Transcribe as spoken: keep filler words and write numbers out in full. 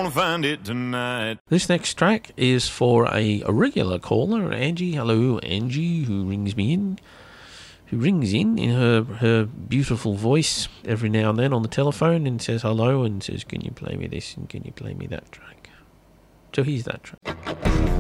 gonna find it tonight. This next track is for a, a regular caller, Angie. Hello, Angie, who rings me in. Who rings in in her, her beautiful voice every now and then on the telephone and says hello and says, can you play me this and can you play me that track? So here's that track.